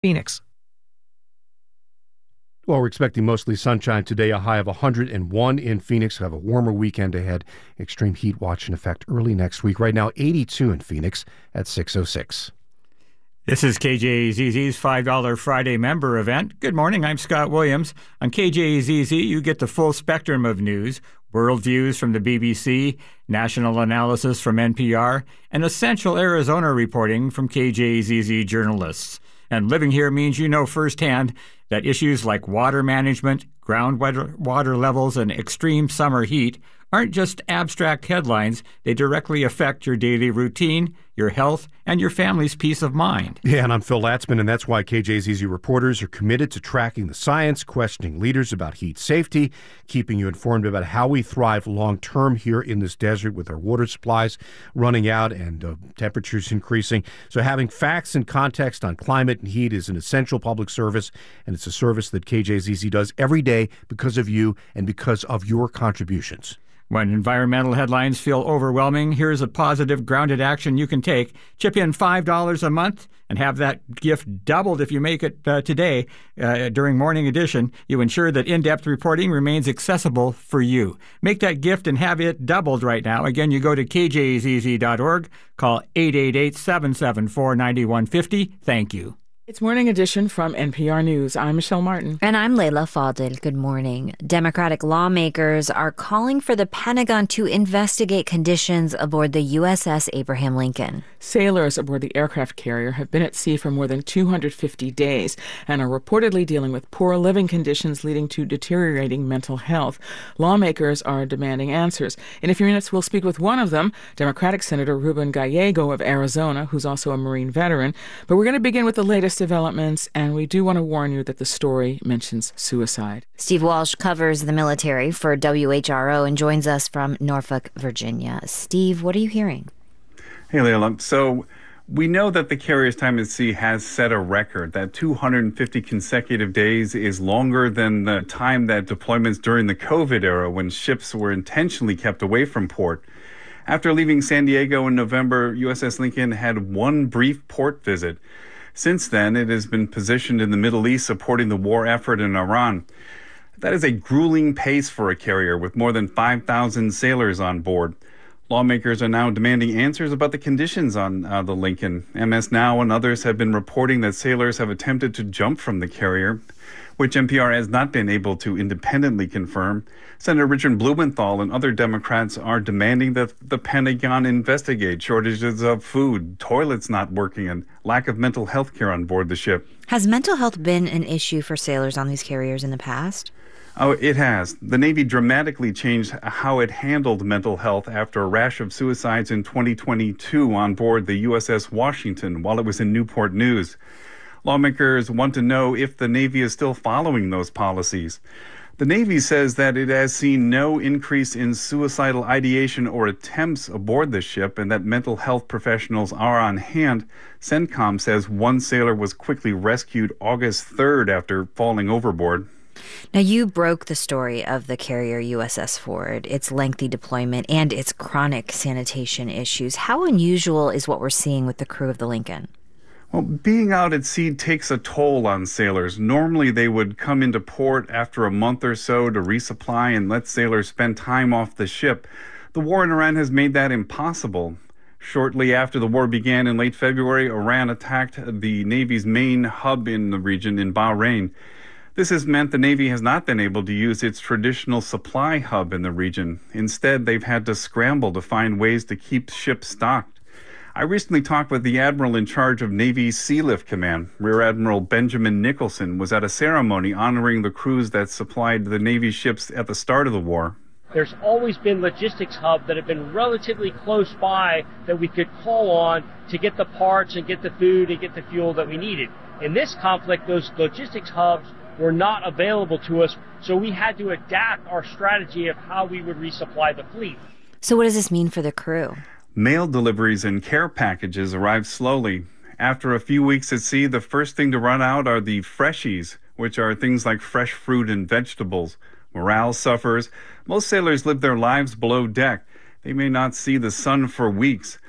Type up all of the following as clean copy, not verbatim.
Phoenix. Well, we're expecting mostly sunshine today, a high of 101 in Phoenix. We'll have a warmer weekend ahead. Extreme heat watch in effect early next week. Right now, 82 in Phoenix at 6:06. This is KJZZ's $5 Friday member event. Good morning, I'm Scott Williams. On KJZZ, you get the full spectrum of news, world views from the BBC, national analysis from NPR, and essential Arizona reporting from KJZZ journalists. And living here means you know firsthand that issues like water management, groundwater levels, and extreme summer heat aren't just abstract headlines. They directly affect your daily routine, your health, and your family's peace of mind. Yeah, and I'm Phil Latzman, and that's why KJZZ reporters are committed to tracking the science, questioning leaders about heat safety, keeping you informed about how we thrive long-term here in this desert with our water supplies running out and temperatures increasing. So having facts and context on climate and heat is an essential public service, and it's a service that KJZZ does every day because of you and because of your contributions. When environmental headlines feel overwhelming, here's a positive, grounded action you can take. Chip in $5 a month and have that gift doubled if you make it today during Morning Edition. You ensure that in-depth reporting remains accessible for you. Make that gift and have it doubled right now. Again, you go to kjzz.org, call 888-774-9150. Thank you. It's Morning Edition from NPR News. I'm Michelle Martin. And I'm Leila Fadel. Good morning. Democratic lawmakers are calling for the Pentagon to investigate conditions aboard the USS Abraham Lincoln. Sailors aboard the aircraft carrier have been at sea for more than 250 days and are reportedly dealing with poor living conditions leading to deteriorating mental health. Lawmakers are demanding answers. In a few minutes, we'll speak with one of them, Democratic Senator Ruben Gallego of Arizona, who's also a Marine veteran. But we're going to begin with the latest developments, and we do want to warn you that the story mentions suicide. Steve Walsh covers the military for WHRO and joins us from Norfolk, Virginia. Steve, what are you hearing? Hey, Leila. So we know that the carrier's time at sea has set a record. That 250 consecutive days is longer than the time that deployments during the COVID era when ships were intentionally kept away from port. After leaving San Diego in November, USS Lincoln had one brief port visit. Since then, it has been positioned in the Middle East supporting the war effort in Iran. That is a grueling pace for a carrier with more than 5,000 sailors on board. Lawmakers are now demanding answers about the conditions on the Lincoln. MS Now and others have been reporting that sailors have attempted to jump from the carrier, which NPR has not been able to independently confirm. Senator Richard Blumenthal and other Democrats are demanding that the Pentagon investigate shortages of food, toilets not working, and lack of mental health care on board the ship. Has mental health been an issue for sailors on these carriers in the past? Oh, it has. The Navy dramatically changed how it handled mental health after a rash of suicides in 2022 on board the USS Washington while it was in Newport News. Lawmakers want to know if the Navy is still following those policies. The Navy says that it has seen no increase in suicidal ideation or attempts aboard the ship and that mental health professionals are on hand. CENTCOM says one sailor was quickly rescued August 3rd after falling overboard. Now, you broke the story of the carrier USS Ford, its lengthy deployment, and its chronic sanitation issues. How unusual is what we're seeing with the crew of the Lincoln? Well, being out at sea takes a toll on sailors. Normally, they would come into port after a month or so to resupply and let sailors spend time off the ship. The war in Iran has made that impossible. Shortly after the war began in late February, Iran attacked the Navy's main hub in the region in Bahrain. This has meant the Navy has not been able to use its traditional supply hub in the region. Instead, they've had to scramble to find ways to keep ships stocked. I recently talked with the admiral in charge of Navy Sealift Command. Rear Admiral Benjamin Nicholson was at a ceremony honoring the crews that supplied the Navy ships at the start of the war. There's always been logistics hubs that have been relatively close by that we could call on to get the parts and get the food and get the fuel that we needed. In this conflict, those logistics hubs were not available to us, so we had to adapt our strategy of how we would resupply the fleet. So what does this mean for the crew? Mail deliveries and care packages arrive slowly. After a few weeks at sea, the first thing to run out are the freshies, which are things like fresh fruit and vegetables. Morale suffers. Most sailors live their lives below deck. They may not see the sun for weeks.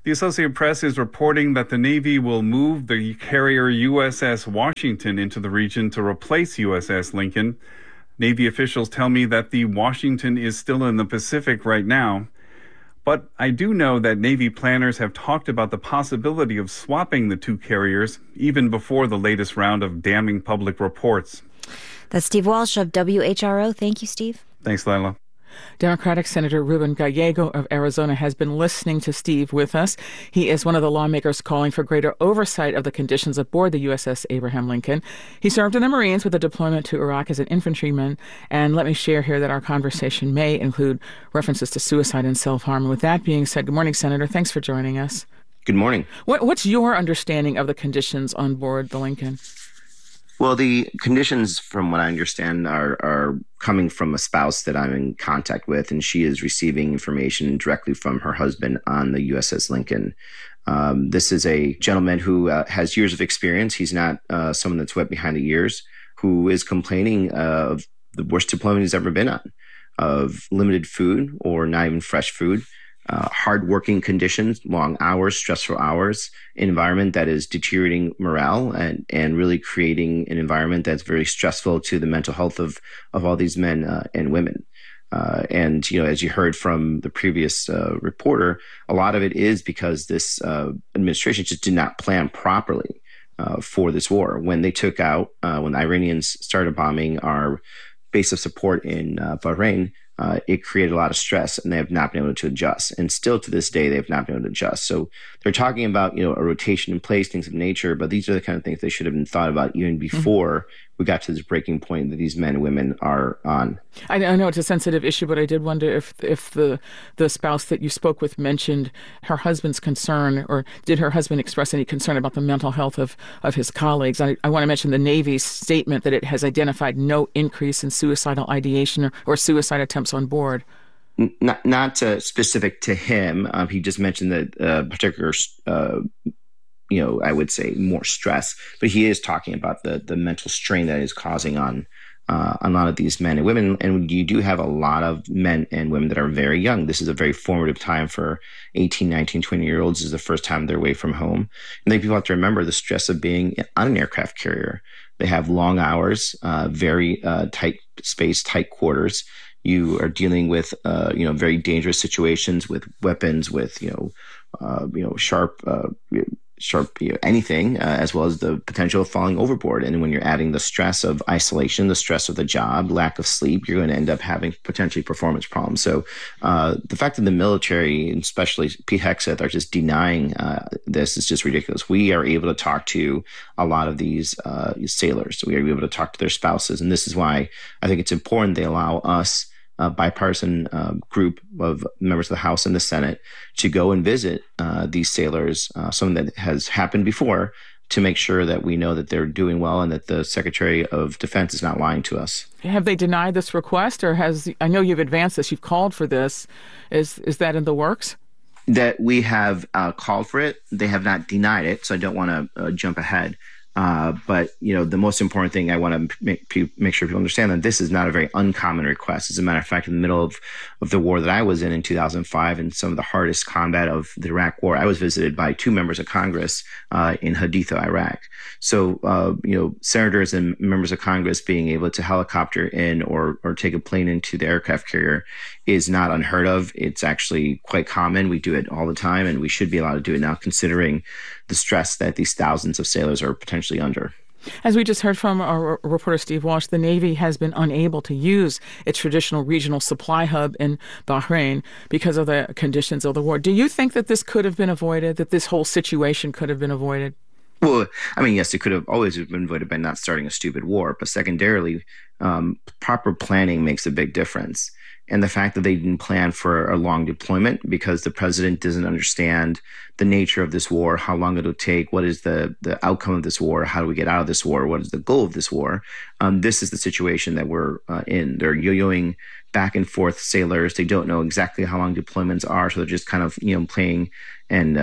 The Associated Press is reporting that the Navy will move the carrier USS Washington into the region to replace USS Lincoln. Navy officials tell me that the Washington is still in the Pacific right now. But I do know that Navy planners have talked about the possibility of swapping the two carriers even before the latest round of damning public reports. That's Steve Walsh of WHRO. Thank you, Steve. Thanks, Lila. Democratic Senator Ruben Gallego of Arizona has been listening to Steve with us. He is one of the lawmakers calling for greater oversight of the conditions aboard the USS Abraham Lincoln. He served in the Marines with a deployment to Iraq as an infantryman. And let me share here that our conversation may include references to suicide and self-harm. And with that being said, good morning, Senator. Thanks for joining us. Good morning. What's your understanding of the conditions on board the Lincoln? Well, the conditions, from what I understand, are coming from a spouse that I'm in contact with, and she is receiving information directly from her husband on the USS Lincoln. This is a gentleman who has years of experience. He's not someone that's wet behind the ears, who is complaining of the worst deployment he's ever been on, of limited food or not even fresh food. Hard working conditions, long hours, stressful hours, an environment that is deteriorating morale and really creating an environment that's very stressful to the mental health of all these men and women. And, you know, as you heard from the previous reporter, a lot of it is because this administration just did not plan properly for this war. When they took out, when the Iranians started bombing our base of support in Bahrain, it created a lot of stress, and they have not been able to adjust. And still to this day, they have not been able to adjust. So they're talking about, you know, a rotation in place, things of nature, but these are the kind of things they should have been thought about even before we got to this breaking point that these men and women are on. I know it's a sensitive issue, but I did wonder if the spouse that you spoke with mentioned her husband's concern, or did her husband express any concern about the mental health of his colleagues? I want to mention the Navy's statement that it has identified no increase in suicidal ideation or suicide attempts on board. Not specific to him. He just mentioned that particular I would say more stress, but he is talking about the mental strain that is causing on a lot of these men and women. And you do have a lot of men and women that are very young. This is a very formative time for 18, 19, 20-year-olds. This is the first time they're away from home. And then people have to remember the stress of being on an aircraft carrier. They have long hours, very tight space, tight quarters. You are dealing with, very dangerous situations with weapons, with, sharp anything, as well as the potential of falling overboard. And when you're adding the stress of isolation, the stress of the job, lack of sleep, you're going to end up having potentially performance problems. So the fact that the military, and especially Pete Hegseth, are just denying this is just ridiculous. We are able to talk to a lot of these sailors. So we are able to talk to their spouses. And this is why I think it's important they allow us, a bipartisan group of members of the House and the Senate, to go and visit these sailors, something that has happened before, to make sure that we know that they're doing well and that the Secretary of Defense is not lying to us. Have they denied this request, or I know you've advanced this, you've called for this. Is that in the works? That we have called for it. They have not denied it, so I don't want to jump ahead. But, the most important thing I want to make sure people understand that this is not a very uncommon request. As a matter of fact, in the middle of the war that I was in 2005, and some of the hardest combat of the Iraq War, I was visited by 2 members of Congress in Haditha, Iraq. So, senators and members of Congress being able to helicopter in or take a plane into the aircraft carrier is not unheard of. It's actually quite common. We do it all the time, and we should be allowed to do it now, considering the stress that these thousands of sailors are potentially under. As we just heard from our reporter Steve Walsh, the Navy has been unable to use its traditional regional supply hub in Bahrain because of the conditions of the war. Do you think that this could have been avoided, that this whole situation could have been avoided? Well, yes, it could have always been avoided by not starting a stupid war. But secondarily, proper planning makes a big difference. And the fact that they didn't plan for a long deployment because the president doesn't understand the nature of this war, how long it'll take, what is the outcome of this war, how do we get out of this war, what is the goal of this war. This is the situation that we're in. They're yo-yoing back and forth sailors. They don't know exactly how long deployments are, so they're just kind of playing and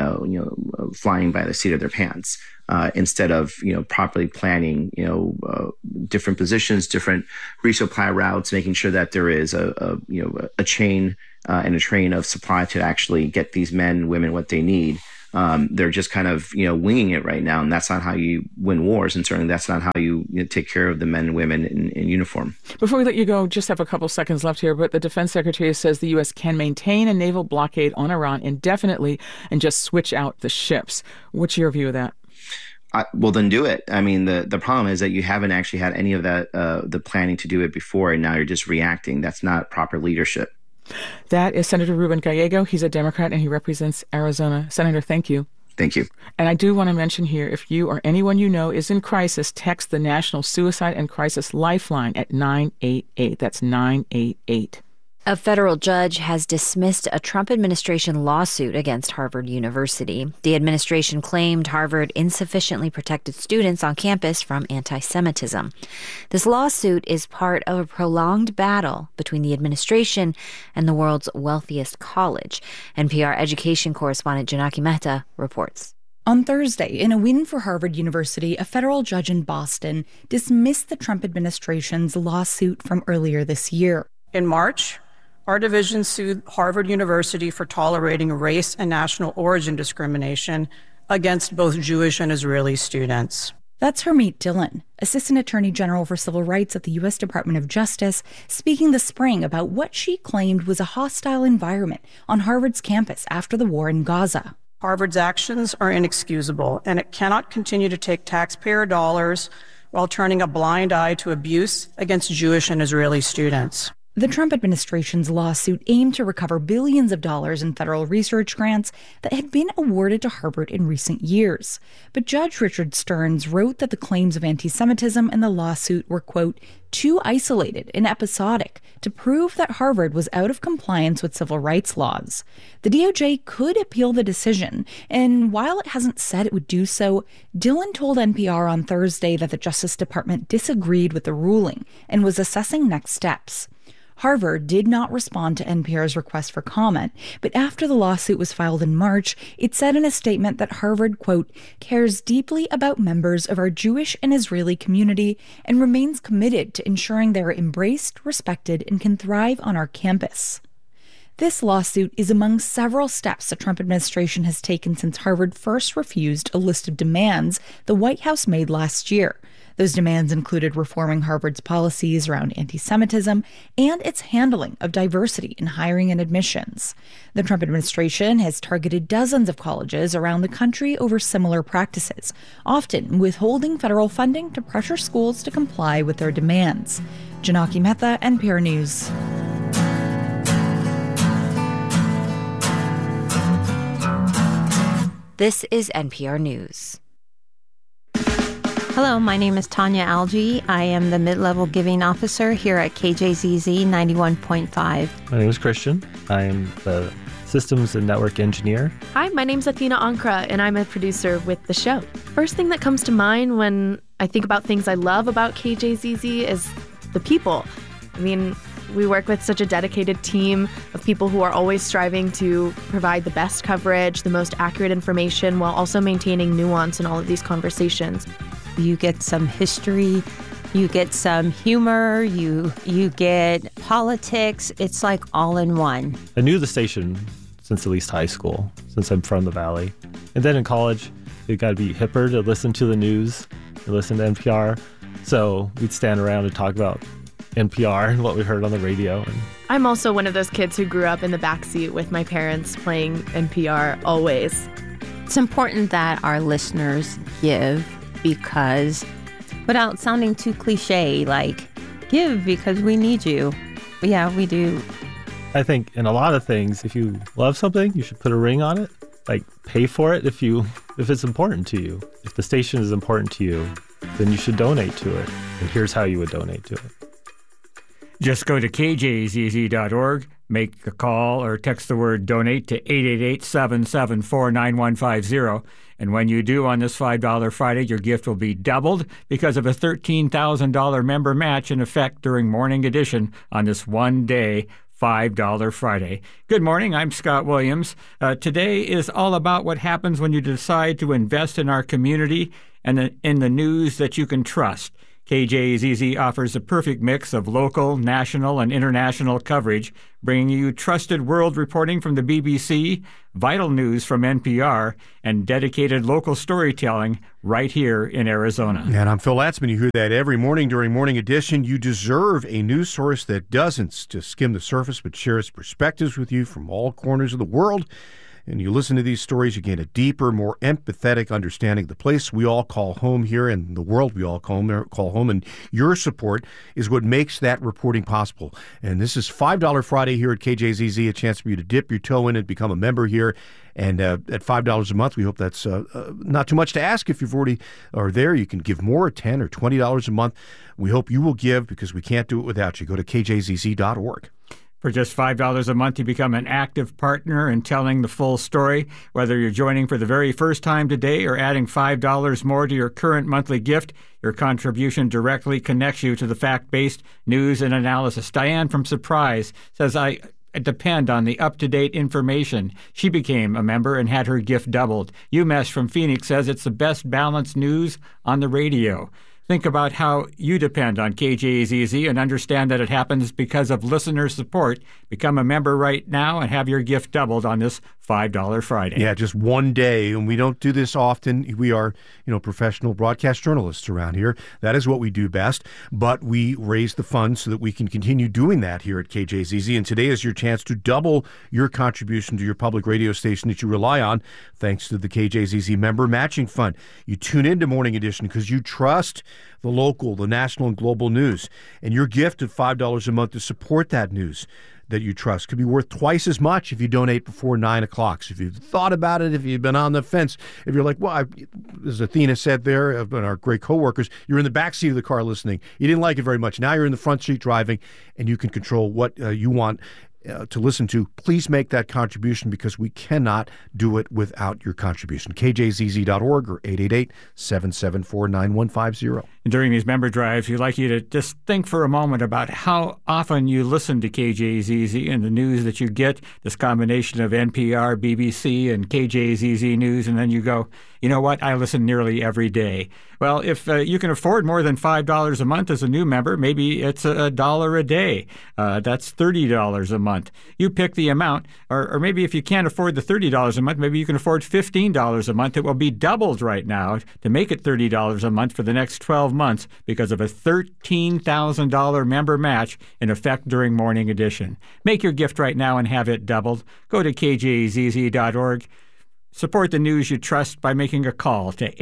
flying by the seat of their pants. Instead of properly planning different positions, different resupply routes, making sure that there is a chain and a train of supply to actually get these men and women what they need. They're just kind of, winging it right now. And that's not how you win wars. And certainly that's not how you take care of the men and women in uniform. Before we let you go, just have a couple seconds left here, but the defense secretary says the U.S. can maintain a naval blockade on Iran indefinitely and just switch out the ships. What's your view of that? Well, then do it. I mean, the problem is that you haven't actually had any of that, the planning to do it before, and now you're just reacting. That's not proper leadership. That is Senator Ruben Gallego. He's a Democrat and he represents Arizona. Senator, thank you. Thank you. And I do want to mention here, if you or anyone you know is in crisis, text the National Suicide and Crisis Lifeline at 988. That's 988. A federal judge has dismissed a Trump administration lawsuit against Harvard University. The administration claimed Harvard insufficiently protected students on campus from anti-Semitism. This lawsuit is part of a prolonged battle between the administration and the world's wealthiest college. NPR education correspondent Janaki Mehta reports. On Thursday, in a win for Harvard University, a federal judge in Boston dismissed the Trump administration's lawsuit from earlier this year. In March, our division sued Harvard University for tolerating race and national origin discrimination against both Jewish and Israeli students. That's Harmeet Dillon, Assistant Attorney General for Civil Rights at the U.S. Department of Justice, speaking this spring about what she claimed was a hostile environment on Harvard's campus after the war in Gaza. Harvard's actions are inexcusable, and it cannot continue to take taxpayer dollars while turning a blind eye to abuse against Jewish and Israeli students. The Trump administration's lawsuit aimed to recover billions of dollars in federal research grants that had been awarded to Harvard in recent years. But Judge Richard Stearns wrote that the claims of anti-Semitism in the lawsuit were, quote, too isolated and episodic to prove that Harvard was out of compliance with civil rights laws. The DOJ could appeal the decision, and while it hasn't said it would do so, Dillon told NPR on Thursday that the Justice Department disagreed with the ruling and was assessing next steps. Harvard did not respond to NPR's request for comment, but after the lawsuit was filed in March, it said in a statement that Harvard, quote, cares deeply about members of our Jewish and Israeli community and remains committed to ensuring they are embraced, respected, and can thrive on our campus. This lawsuit is among several steps the Trump administration has taken since Harvard first refused a list of demands the White House made last year. Those demands included reforming Harvard's policies around anti-Semitism and its handling of diversity in hiring and admissions. The Trump administration has targeted dozens of colleges around the country over similar practices, often withholding federal funding to pressure schools to comply with their demands. Janaki Mehta, NPR News. This is NPR News. Hello, my name is Tanya Algie. I am the mid-level giving officer here at KJZZ 91.5. My name is Christian. I am the systems and network engineer. Hi, my name's Athena Ankra, and I'm a producer with the show. First thing that comes to mind when I think about things I love about KJZZ is the people. I mean, we work with such a dedicated team of people who are always striving to provide the best coverage, the most accurate information, while also maintaining nuance in all of these conversations. You get some history, you get some humor, you get politics. It's like all in one. I knew the station since at least high school, since I'm from the Valley. And then in college, you got to be hipper to listen to the news and listen to NPR. So we'd stand around and talk about NPR and what we heard on the radio. I'm also one of those kids who grew up in the backseat with my parents playing NPR always. It's important that our listeners give because, without sounding too cliche, like, give because we need you. Yeah, we do. I think in a lot of things, if you love something, you should put a ring on it. Like, pay for it if it's important to you. If the station is important to you, then you should donate to it. And here's how you would donate to it. Just go to kjzz.org, make a call or text the word donate to 888-774-9150. And when you do on this $5 Friday, your gift will be doubled because of a $13,000 member match in effect during Morning Edition on this one-day $5 Friday. Good morning. I'm Scott Williams. Today is all about what happens when you decide to invest in our community and in the news that you can trust. KJZZ offers a perfect mix of local, national, and international coverage, bringing you trusted world reporting from the BBC, vital news from NPR, and dedicated local storytelling right here in Arizona. And I'm Phil Latzman. You hear that every morning during Morning Edition. You deserve a news source that doesn't just skim the surface, but shares perspectives with you from all corners of the world. And you listen to these stories, you gain a deeper, more empathetic understanding of the place we all call home here and the world we all call home. And your support is what makes that reporting possible. And this is $5 Friday here at KJZZ, a chance for you to dip your toe in and become a member here. And at $5 a month, we hope that's not too much to ask. If you've already are there, you can give more, $10 or $20 a month. We hope you will give because we can't do it without you. Go to kjzz.org. For just $5 a month, you become an active partner in telling the full story. Whether you're joining for the very first time today or adding $5 more to your current monthly gift, your contribution directly connects you to the fact-based news and analysis. Diane from Surprise says, I depend on the up-to-date information. She became a member and had her gift doubled. UMesh from Phoenix says it's the best balanced news on the radio. Think about how you depend on KJZZ and understand that it happens because of listener support. Become a member right now and have your gift doubled on this $5 Friday. Yeah, just one day, and we don't do this often. We are, professional broadcast journalists around here. That is what we do best, but we raise the funds so that we can continue doing that here at KJZZ, and today is your chance to double your contribution to your public radio station that you rely on, thanks to the KJZZ Member Matching Fund. You tune into Morning Edition because you trust the local, the national, and global news, and your gift of $5 a month to support that news that you trust could be worth twice as much if you donate before 9 o'clock. So if you've thought about it, if you've been on the fence, if you're like, well, as Athena said there, our great coworkers, you're in the back seat of the car listening. You didn't like it very much. Now you're in the front seat driving, and you can control what you want to listen to. Please make that contribution because we cannot do it without your contribution. KJZZ.org or 888-774-9150. During these member drives, we'd like you to just think for a moment about how often you listen to KJZZ and the news that you get, this combination of NPR, BBC, and KJZZ News, and then you go, you know what, I listen nearly every day. Well, if you can afford more than $5 a month as a new member, maybe it's $1 a day. That's $30 a month. You pick the amount, or maybe if you can't afford the $30 a month, maybe you can afford $15 a month. It will be doubled right now to make it $30 a month for the next 12 months because of a $13,000 member match in effect during Morning Edition. Make your gift right now and have it doubled. Go to kjzz.org. Support the news you trust by making a call to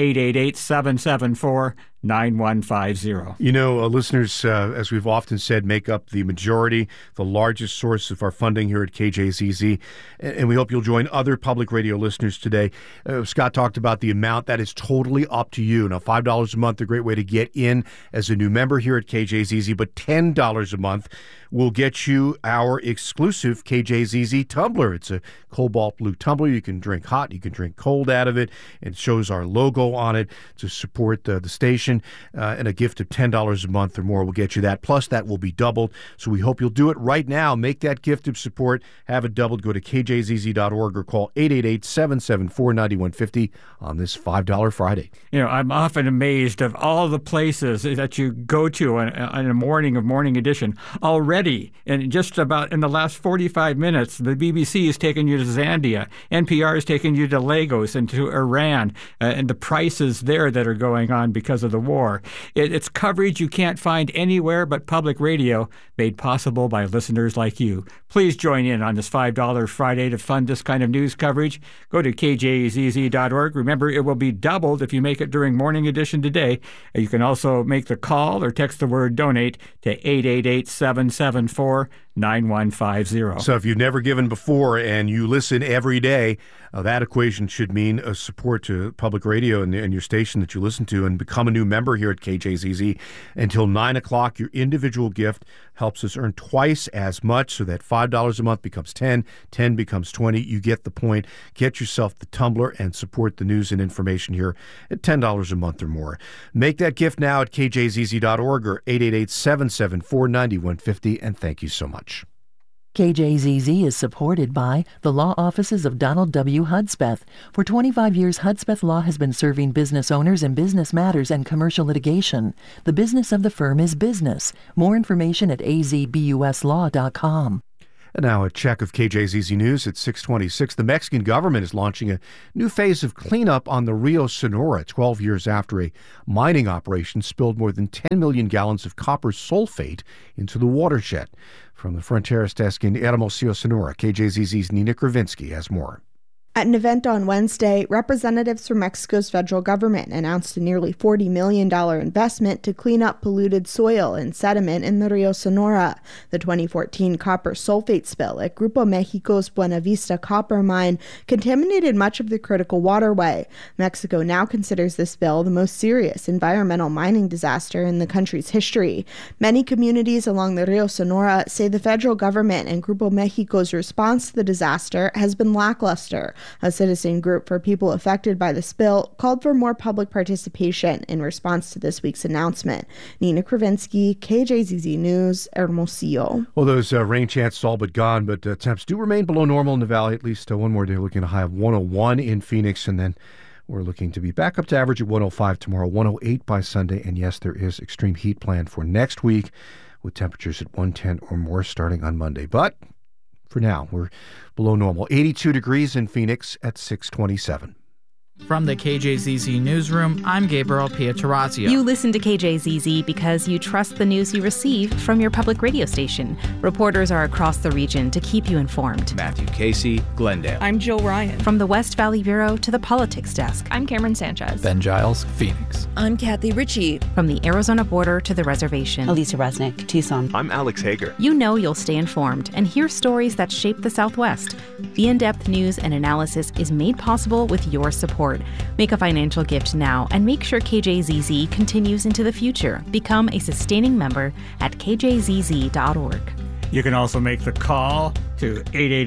888-774-9150. Listeners, as we've often said, make up the majority, the largest source of our funding here at KJZZ, and we hope you'll join other public radio listeners today. Scott talked about the amount. That is totally up to you. Now, $5 a month, a great way to get in as a new member here at KJZZ, but $10 a month will get you our exclusive KJZZ tumbler. It's a cobalt blue tumbler. You can drink hot, you can drink cold out of it. It shows our logo on it to support the station, and a gift of $10 a month or more will get you that. Plus, that will be doubled. So we hope you'll do it right now. Make that gift of support. Have it doubled. Go to kjzz.org or call 888-774-9150 on this $5 Friday. I'm often amazed of all the places that you go to in a morning of Morning Edition. Already, and just about in the last 45 minutes, the BBC has taken you to Zambia. NPR has taken you to Lagos and to Iran, and the prices there that are going on because of the war. It's coverage you can't find anywhere but public radio, made possible by listeners like you. Please join in on this $5 Friday to fund this kind of news coverage. Go to kjzz.org. Remember, it will be doubled if you make it during Morning Edition today. You can also make the call or text the word donate to 888-774-9150. So if you've never given before and you listen every day, that equation should mean a support to public radio and your station that you listen to, and become a new member here at KJZZ. Until 9 o'clock, your individual gift helps us earn twice as much, so that $5 a month becomes 10, 10 becomes 20. You get the point. Get yourself the tumbler and support the news and information here at $10 a month or more. Make that gift now at kjzz.org or 888-774-9150, and thank you so much. KJZZ is supported by the law offices of Donald W. Hudspeth. For 25 years, Hudspeth Law has been serving business owners in business matters and commercial litigation. The business of the firm is business. More information at azbuslaw.com. And now a check of KJZZ News at 6:26. The Mexican government is launching a new phase of cleanup on the Rio Sonora 12 years after a mining operation spilled more than 10 million gallons of copper sulfate into the watershed. From the Fronteras desk in Hermosillo, Sonora, KJZZ's Nina Kravinsky has more. At an event on Wednesday, representatives from Mexico's federal government announced a nearly $40 million investment to clean up polluted soil and sediment in the Rio Sonora. The 2014 copper sulfate spill at Grupo Mexico's Buena Vista copper mine contaminated much of the critical waterway. Mexico now considers this spill the most serious environmental mining disaster in the country's history. Many communities along the Rio Sonora say the federal government and Grupo Mexico's response to the disaster has been lackluster. A citizen group for people affected by the spill called for more public participation in response to this week's announcement. Nina Kravinsky, KJZZ News, Hermosillo. Well, those rain chances all but gone, but temps do remain below normal in the valley. At least one more day, looking at a high of 101 in Phoenix, and then we're looking to be back up to average at 105 tomorrow, 108 by Sunday. And yes, there is extreme heat planned for next week with temperatures at 110 or more starting on Monday. But for now, we're below normal. 82 degrees in Phoenix at 6:27. From the KJZZ Newsroom, I'm Gabriel Pietrorazio. You listen to KJZZ because you trust the news you receive from your public radio station. Reporters are across the region to keep you informed. Matthew Casey, Glendale. I'm Jill Ryan. From the West Valley Bureau to the politics desk. I'm Cameron Sanchez. Ben Giles, Phoenix. I'm Kathy Ritchie. From the Arizona border to the reservation. Elisa Resnick, Tucson. I'm Alex Hager. You know you'll stay informed and hear stories that shape the Southwest. The in-depth news and analysis is made possible with your support. Make a financial gift now and make sure KJZZ continues into the future. Become a sustaining member at kjzz.org. You can also make the call to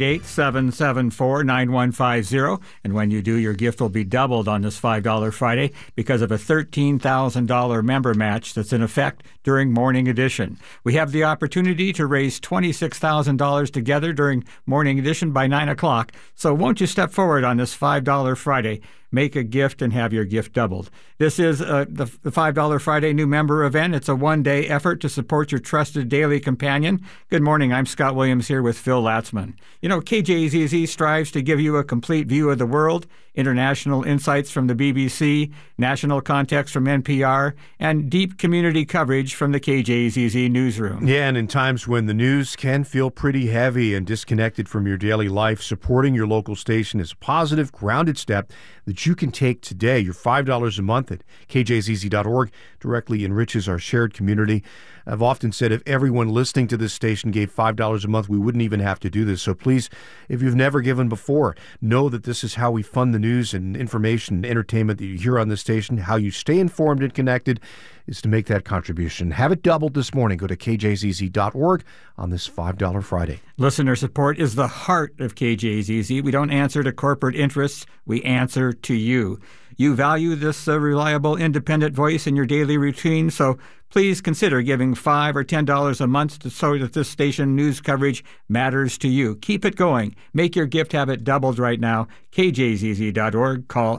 888-774-9150. And when you do, your gift will be doubled on this $5 Friday because of a $13,000 member match that's in effect during Morning Edition. We have the opportunity to raise $26,000 together during Morning Edition by 9 o'clock. So won't you step forward on this $5 Friday? Make a gift and have your gift doubled. This is the $5 Friday new member event. It's a one-day effort to support your trusted daily companion. Good morning. I'm Scott Williams here with Phil Latzman. You know, KJZZ strives to give you a complete view of the world, international insights from the BBC, national context from NPR, and deep community coverage from the KJZZ newsroom. Yeah, and in times when the news can feel pretty heavy and disconnected from your daily life, supporting your local station is a positive, grounded step that you can take today. Your $5 a month at kjzz.org directly enriches our shared community. I've often said if everyone listening to this station gave $5 a month, we wouldn't even have to do this. So please, if you've never given before, know that this is how we fund the news and information and entertainment that you hear on this station. How you stay informed and connected is to make that contribution. Have it doubled this morning. Go to kjzz.org on this $5 Friday. Listener support is the heart of KJZZ. We don't answer to corporate interests. We answer to you. You value this reliable, independent voice in your daily routine, so please consider giving $5 or $10 a month so that this station news coverage matters to you. Keep it going. Make your gift habit doubled right now. KJZZ.org. Call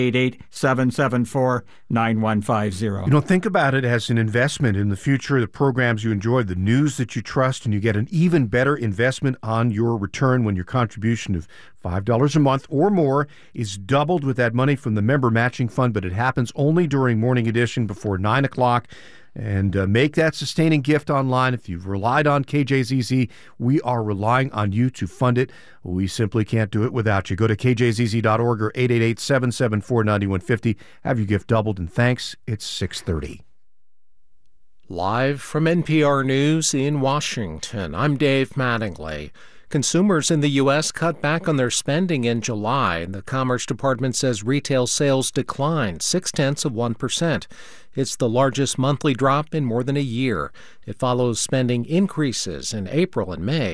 888-774-9150. You know, think about it as an investment in the future, the programs you enjoy, the news that you trust, and you get an even better investment on your return when your contribution of $5 a month or more is doubled with that money from the member matching fund, but it happens only during Morning Edition before 9 o'clock. And make that sustaining gift online. If you've relied on KJZZ, we are relying on you to fund it. We simply can't do it without you. Go to kjzz.org or 888-774-9150. Have your gift doubled, and thanks. It's 6:30. Live from NPR News in Washington, I'm Dave Mattingly. Consumers in the U.S. cut back on their spending in July. The Commerce Department says retail sales declined 0.6%. It's the largest monthly drop in more than a year. It follows spending increases in April and May.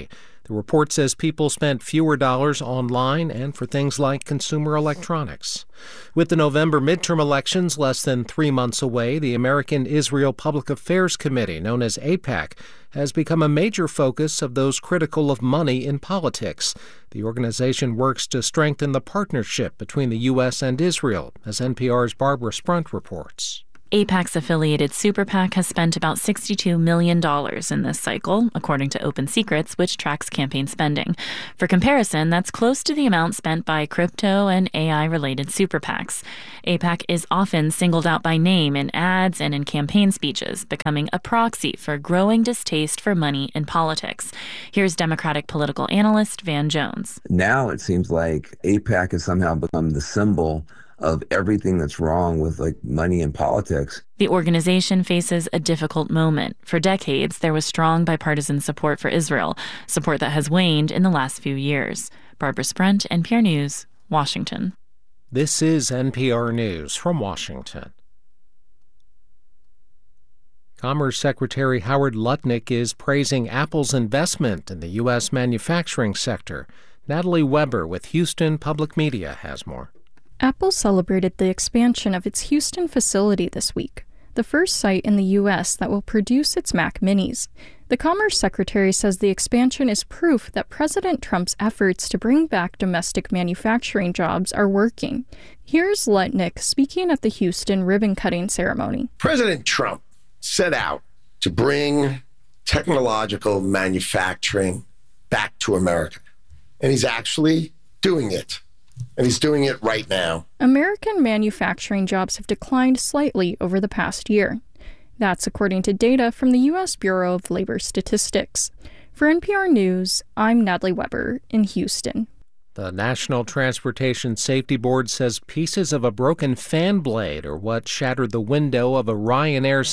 The report says people spent fewer dollars online and for things like consumer electronics. With the November midterm elections less than 3 months away, the American Israel Public Affairs Committee, known as AIPAC, has become a major focus of those critical of money in politics. The organization works to strengthen the partnership between the U.S. and Israel, as NPR's Barbara Sprunt reports. AIPAC's affiliated Super PAC has spent about $62 million in this cycle, according to Open Secrets, which tracks campaign spending. For comparison, that's close to the amount spent by crypto and AI-related Super PACs. AIPAC is often singled out by name in ads and in campaign speeches, becoming a proxy for growing distaste for money in politics. Here's Democratic political analyst Van Jones. Now it seems like AIPAC has somehow become the symbol of everything that's wrong with money in politics. The organization faces a difficult moment. For decades, there was strong bipartisan support for Israel, support that has waned in the last few years. Barbara Sprunt, NPR News, Washington. This is NPR News from Washington. Commerce Secretary Howard Lutnick is praising Apple's investment in the U.S. manufacturing sector. Natalie Weber with Houston Public Media has more. Apple celebrated the expansion of its Houston facility this week, the first site in the U.S. that will produce its Mac Minis. The Commerce Secretary says the expansion is proof that President Trump's efforts to bring back domestic manufacturing jobs are working. Here's Lutnick speaking at the Houston ribbon-cutting ceremony. President Trump set out to bring technological manufacturing back to America, and he's actually doing it. And he's doing it right now. American manufacturing jobs have declined slightly over the past year. That's according to data from the U.S. Bureau of Labor Statistics. For NPR News, I'm Natalie Weber in Houston. The National Transportation Safety Board says pieces of a broken fan blade are what shattered the window of a Ryanair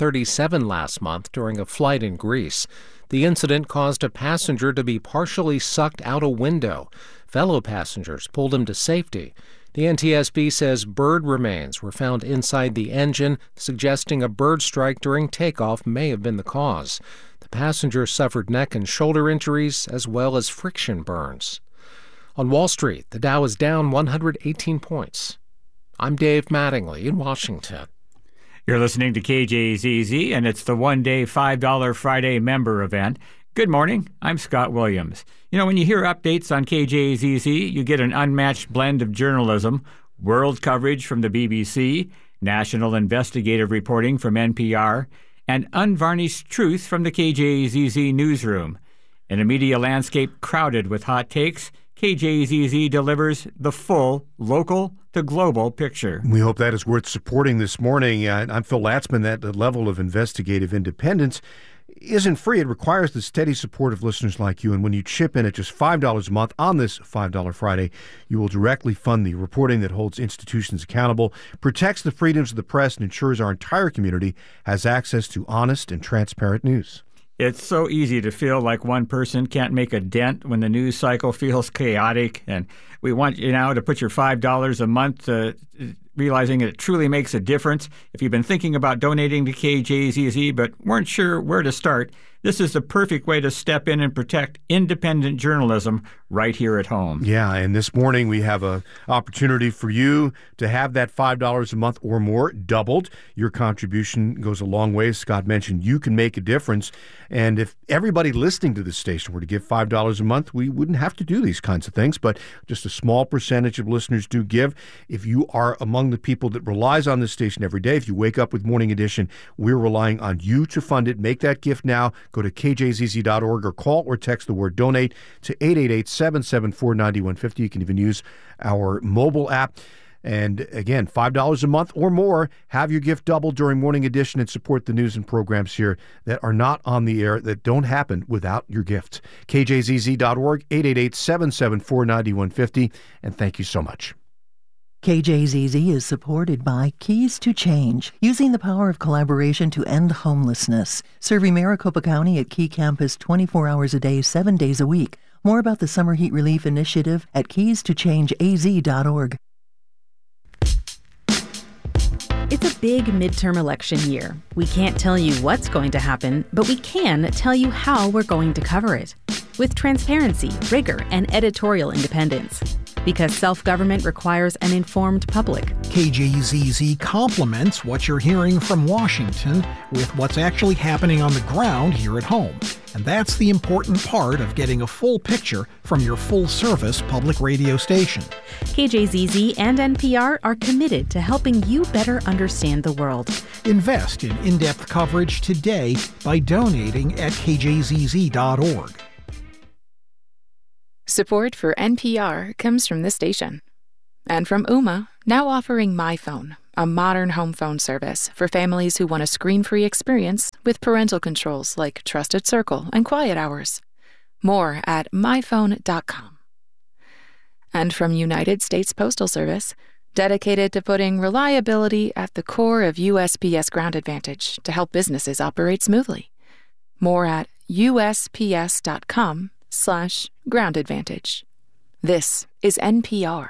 737 last month during a flight in Greece. The incident caused a passenger to be partially sucked out a window. Fellow passengers pulled him to safety. The NTSB says bird remains were found inside the engine, suggesting a bird strike during takeoff may have been the cause. The passenger suffered neck and shoulder injuries as well as friction burns. On Wall Street, the Dow is down 118 points. I'm Dave Mattingly in Washington. You're listening to KJZZ, and it's the one-day $5 Friday member event. Good morning. I'm Scott Williams. You know, when you hear updates on KJZZ, you get an unmatched blend of journalism, world coverage from the BBC, national investigative reporting from NPR, and unvarnished truth from the KJZZ newsroom. In a media landscape crowded with hot takes, KJZZ delivers the full local to global picture. We hope that is worth supporting this morning. I'm Phil Latzman. That level of investigative independence isn't free. It requires the steady support of listeners like you. And when you chip in at just $5 a month on this $5 Friday, you will directly fund the reporting that holds institutions accountable, protects the freedoms of the press, and ensures our entire community has access to honest and transparent news. It's so easy to feel like one person can't make a dent when the news cycle feels chaotic. And we want you now to put your $5 a month, realizing it truly makes a difference. If you've been thinking about donating to KJZZ but weren't sure where to start, this is the perfect way to step in and protect independent journalism right here at home. Yeah, and this morning we have an opportunity for you to have that $5 a month or more doubled. Your contribution goes a long way. As Scott mentioned, you can make a difference. And if everybody listening to this station were to give $5 a month, we wouldn't have to do these kinds of things. But just a small percentage of listeners do give. If you are among the people that relies on this station every day, if you wake up with Morning Edition, we're relying on you to fund it. Make that gift now. Go to kjzz.org or call or text the word donate to 888-774-9150. You can even use our mobile app. And again, $5 a month or more, have your gift doubled during Morning Edition and support the news and programs here that are not on the air, that don't happen without your gift. kjzz.org, 888-774-9150. And thank you so much. KJZZ is supported by Keys to Change, using the power of collaboration to end homelessness. Serving Maricopa County at Key Campus 24 hours a day, 7 days a week. More about the Summer Heat Relief Initiative at keystochangeaz.org. It's a big midterm election year. We can't tell you what's going to happen, but we can tell you how we're going to cover it. with transparency, rigor, and editorial independence. Because self-government requires an informed public. KJZZ complements what you're hearing from Washington with what's actually happening on the ground here at home. And that's the important part of getting a full picture from your full-service public radio station. KJZZ and NPR are committed to helping you better understand the world. Invest in in-depth coverage today by donating at kjzz.org. Support for NPR comes from this station. And from Ooma, now offering MyPhone, a modern home phone service for families who want a screen-free experience with parental controls like Trusted Circle and Quiet Hours. More at myphone.com. And from United States Postal Service, dedicated to putting reliability at the core of USPS Ground Advantage to help businesses operate smoothly. More at usps.com/Ground Advantage. This is NPR.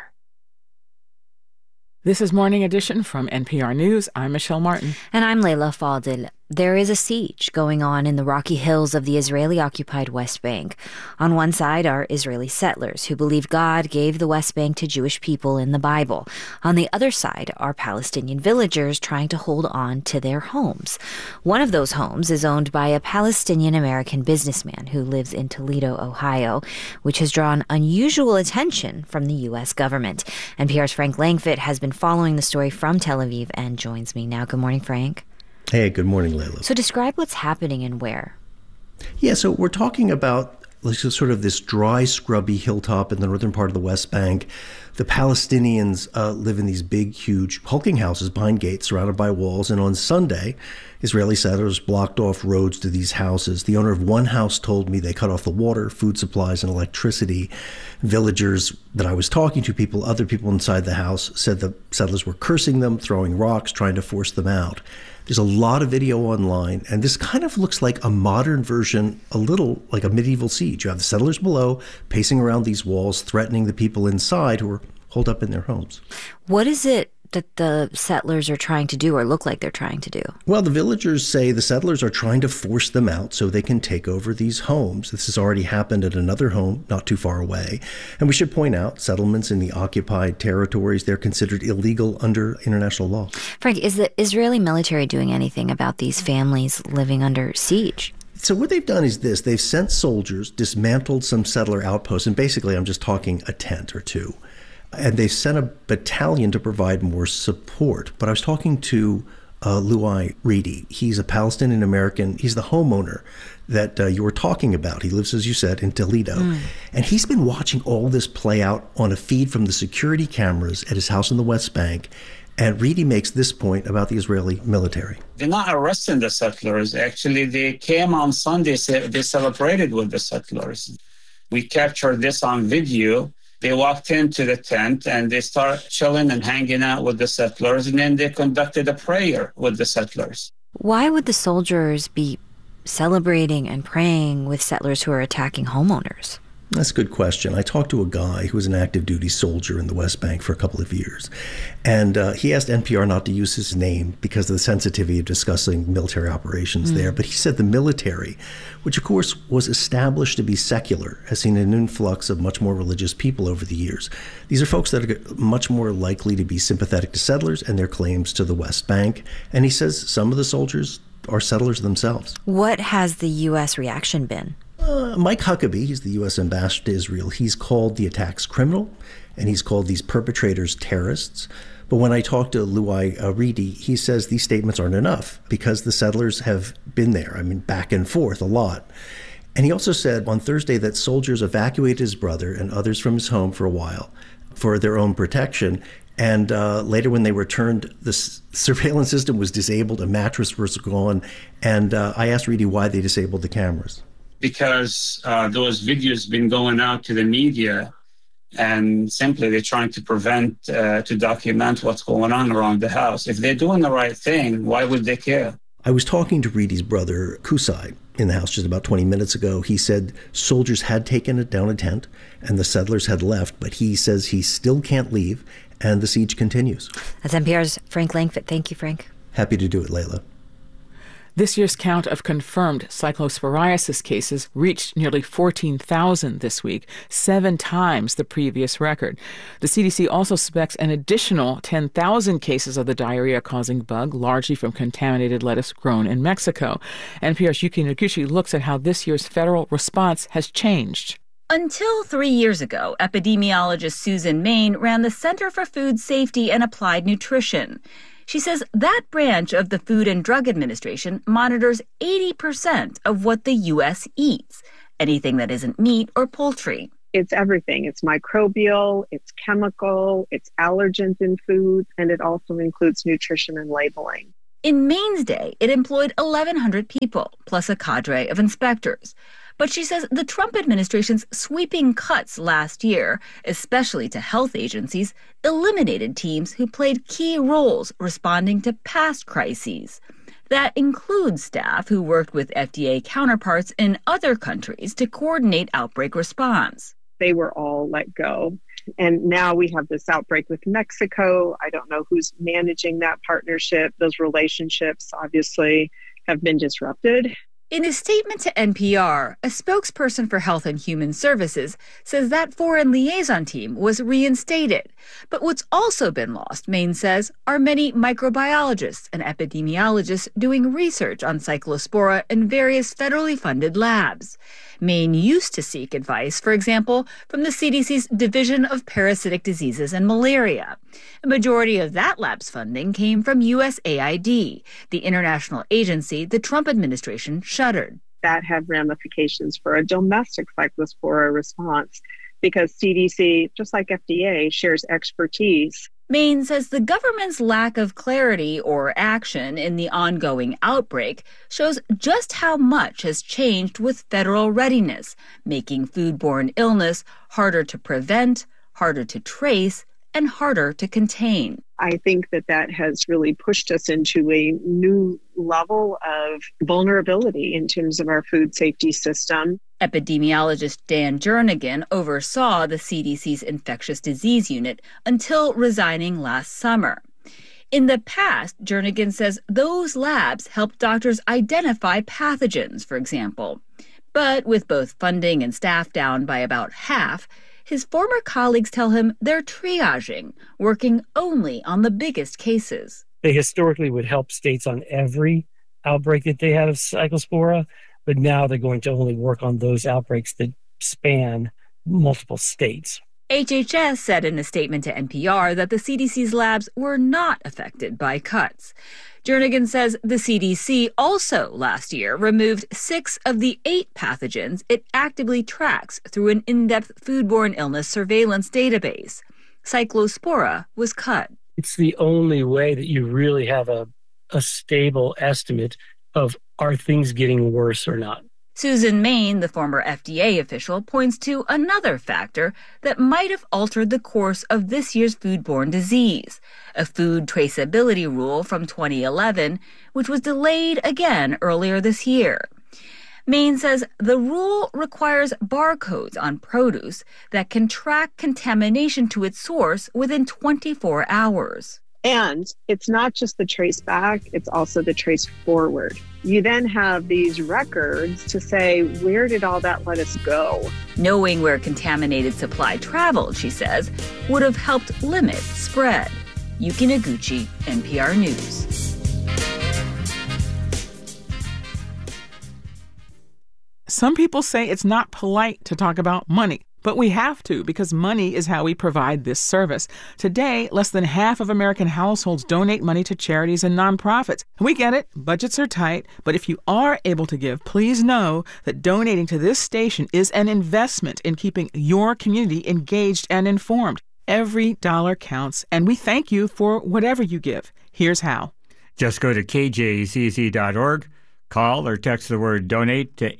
This is Morning Edition from NPR News. I'm Michelle Martin. And I'm Leila Fadel. There is a siege going on in the rocky hills of the Israeli-occupied West Bank. On one side are Israeli settlers who believe God gave the West Bank to Jewish people in the Bible. On the other side are Palestinian villagers trying to hold on to their homes. One of those homes is owned by a Palestinian-American businessman who lives in Toledo, Ohio, which has drawn unusual attention from the U.S. government. NPR's Frank Langfitt has been following the story from Tel Aviv and joins me now. Good morning, Frank. Hey, good morning, Leila. So describe what's happening and where. Yeah, so we're talking about sort of this dry, scrubby hilltop in the northern part of the West Bank. The Palestinians live in these big, huge, hulking houses behind gates surrounded by walls. And on Sunday, Israeli settlers blocked off roads to these houses. The owner of one house told me they cut off the water, food supplies, and electricity. Villagers that I was talking to, other people inside the house, said the settlers were cursing them, throwing rocks, trying to force them out. There's a lot of video online, and this kind of looks like a modern version, a little like a medieval siege. You have the settlers below pacing around these walls, threatening the people inside who are holed up in their homes. What is it that the settlers are trying to do or look like they're trying to do? Well, the villagers say the settlers are trying to force them out so they can take over these homes. This has already happened at another home not too far away. And we should point out, settlements in the occupied territories, they're considered illegal under international law. Frank, is the Israeli military doing anything about these families living under siege? So what they've done is this. They've sent soldiers, dismantled some settler outposts, and basically I'm just talking a tent or two. And they sent a battalion to provide more support. But I was talking to Luai Reedy. He's a Palestinian-American. He's the homeowner that you were talking about. He lives, as you said, in Toledo. And he's been watching all this play out on a feed from the security cameras at his house in the West Bank. And Reedy makes this point about the Israeli military. They're not arresting the settlers. Actually, they came on Sunday, they celebrated with the settlers. We captured this on video. They walked into the tent and they started chilling and hanging out with the settlers, and then they conducted a prayer with the settlers. Why would the soldiers be celebrating and praying with settlers who are attacking homeowners? That's a good question. I talked to a guy who was an active duty soldier in the West Bank for a couple of years. And he asked NPR not to use his name because of the sensitivity of discussing military operations there. But he said the military, which of course was established to be secular, has seen an influx of much more religious people over the years. These are folks that are much more likely to be sympathetic to settlers and their claims to the West Bank. And he says some of the soldiers are settlers themselves. What has the U.S. reaction been? Mike Huckabee, he's the U.S. ambassador to Israel. He's called the attacks criminal, and he's called these perpetrators terrorists. But when I talked to Luai Reedy, he says these statements aren't enough because the settlers have been there, back and forth a lot. And he also said on Thursday that soldiers evacuated his brother and others from his home for a while for their own protection. And later when they returned, the surveillance system was disabled, a mattress was gone. And I asked Reedy why they disabled the cameras. Because those videos been going out to the media, and simply they're trying to prevent, to document what's going on around the house. If they're doing the right thing, why would they care? I was talking to Reedy's brother, Kusai, in the house just about 20 minutes ago. He said soldiers had taken down a tent and the settlers had left, but he says he still can't leave and the siege continues. That's NPR's Frank Langfitt. Thank you, Frank. Happy to do it, Leila. This year's count of confirmed cyclosporiasis cases reached nearly 14,000 this week, 7 times the previous record. The CDC also suspects an additional 10,000 cases of the diarrhea-causing bug, largely from contaminated lettuce grown in Mexico. NPR's Yuki Noguchi looks at how this year's federal response has changed. Until 3 years ago, epidemiologist Susan Main ran the Center for Food Safety and Applied Nutrition. She says that branch of the Food and Drug Administration monitors 80% of what the U.S. eats, anything that isn't meat or poultry. It's everything. It's microbial, it's chemical, it's allergens in food, and it also includes nutrition and labeling. In Maine's day, it employed 1,100 people, plus a cadre of inspectors. But she says the Trump administration's sweeping cuts last year, especially to health agencies, eliminated teams who played key roles responding to past crises. That includes staff who worked with FDA counterparts in other countries to coordinate outbreak response. They were all let go. And now we have this outbreak with Mexico. I don't know who's managing that partnership. Those relationships obviously have been disrupted. In a statement to NPR, a spokesperson for Health and Human Services says that foreign liaison team was reinstated. But what's also been lost, Main says, are many microbiologists and epidemiologists doing research on cyclospora in various federally funded labs. Main used to seek advice, for example, from the CDC's Division of Parasitic Diseases and Malaria. A majority of that lab's funding came from USAID, the international agency the Trump administration shuttered. That had ramifications for a domestic cyclospora response because CDC, just like FDA, shares expertise. Main says the government's lack of clarity or action in the ongoing outbreak shows just how much has changed with federal readiness, making foodborne illness harder to prevent, harder to trace, and harder to contain. I think that has really pushed us into a new level of vulnerability in terms of our food safety system. Epidemiologist Dan Jernigan oversaw the CDC's infectious disease unit until resigning last summer. In the past, Jernigan says those labs helped doctors identify pathogens, for example. But with both funding and staff down by about half, his former colleagues tell him they're triaging, working only on the biggest cases. They historically would help states on every outbreak that they had of cyclospora, but now they're going to only work on those outbreaks that span multiple states. HHS said in a statement to NPR that the CDC's labs were not affected by cuts. Jernigan says the CDC also last year removed 6 of the 8 pathogens it actively tracks through an in-depth foodborne illness surveillance database. Cyclospora was cut. It's the only way that you really have a stable estimate of are things getting worse or not. Susan Main, the former FDA official, points to another factor that might have altered the course of this year's foodborne disease, a food traceability rule from 2011, which was delayed again earlier this year. Main says the rule requires barcodes on produce that can track contamination to its source within 24 hours. And it's not just the trace back, it's also the trace forward. You then have these records to say, where did all that lettuce go? Knowing where contaminated supply traveled, she says, would have helped limit spread. Yuki Noguchi, NPR News. Some people say it's not polite to talk about money. But we have to, because money is how we provide this service. Today, less than half of American households donate money to charities and nonprofits. We get it, budgets are tight, but if you are able to give, please know that donating to this station is an investment in keeping your community engaged and informed. Every dollar counts, and we thank you for whatever you give. Here's how. Just go to kjzz.org. Call or text the word donate to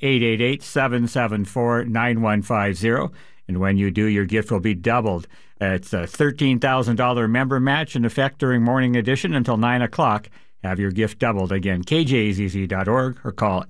888-774-9150. And when you do, your gift will be doubled. It's a $13,000 member match in effect during Morning Edition until 9 o'clock. Have your gift doubled. Again, kjzz.org or call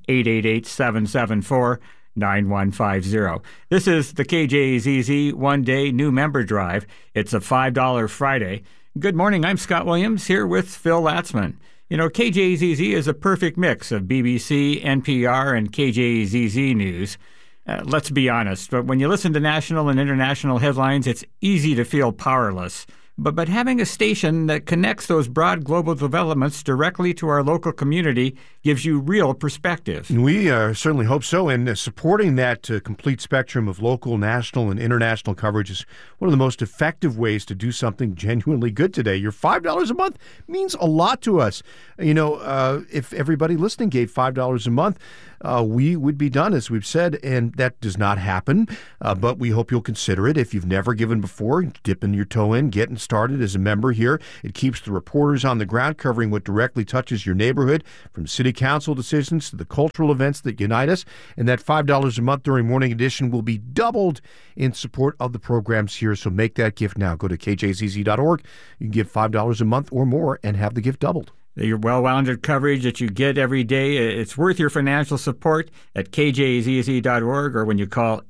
888-774-9150. This is the KJZZ one-day new member drive. It's a $5 Friday. Good morning. I'm Scott Williams here with Phil Latzman. You know, KJZZ is a perfect mix of BBC, NPR, and KJZZ News. Let's be honest, but when you listen to national and international headlines, it's easy to feel powerless. But having a station that connects those broad global developments directly to our local community gives you real perspective. We certainly hope so. And supporting that complete spectrum of local, national, and international coverage is one of the most effective ways to do something genuinely good today. Your $5 a month means a lot to us. You know, if everybody listening gave $5 a month, we would be done, as we've said, and that does not happen. But we hope you'll consider it. If you've never given before, dipping your toe in, getting started as a member here. It keeps the reporters on the ground covering what directly touches your neighborhood, from city council decisions to the cultural events that unite us. And that $5 a month during Morning Edition will be doubled in support of the programs here. So make that gift now. Go to kjzz.org. You can give $5 a month or more and have the gift doubled. Your well-rounded coverage that you get every day, it's worth your financial support at kjzz.org or when you call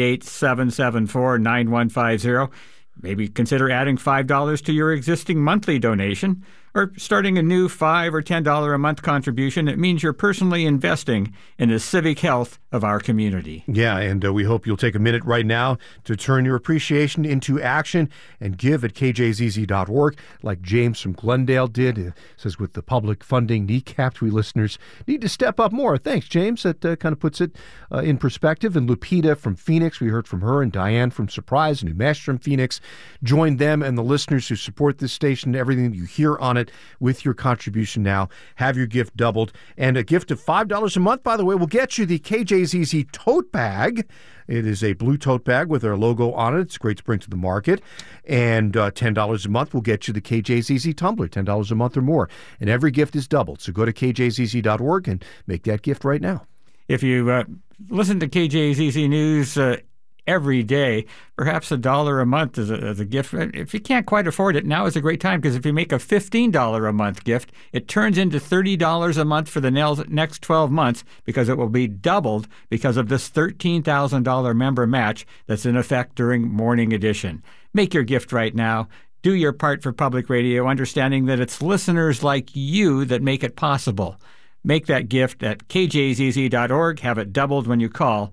888-774-9150. Maybe consider adding $5 to your existing monthly donation or starting a new $5 or $10 a month contribution. It means you're personally investing in the civic health of our community. Yeah, and we hope you'll take a minute right now to turn your appreciation into action and give at kjzz.org like James from Glendale did. It says with the public funding kneecapped, we listeners need to step up more. Thanks, James. That kind of puts it in perspective. And Lupita from Phoenix, we heard from her, and Diane from Surprise, and Umesh from Phoenix. Join them and the listeners who support this station, everything that you hear on it, with your contribution now. Have your gift doubled. And a gift of $5 a month, by the way, will get you the KJZZ tote bag. It is a blue tote bag with our logo on it. It's great to bring to the market. And $10 a month will get you the KJZZ tumbler, $10 a month or more. And every gift is doubled. So go to kjzz.org and make that gift right now. If you listen to KJZZ News every day, perhaps $1 a month as a gift. If you can't quite afford it, now is a great time, because if you make a $15 a month gift, it turns into $30 a month for the next 12 months, because it will be doubled because of this $13,000 member match that's in effect during Morning Edition. Make your gift right now. Do your part for public radio, understanding that it's listeners like you that make it possible. Make that gift at kjzz.org. Have it doubled when you call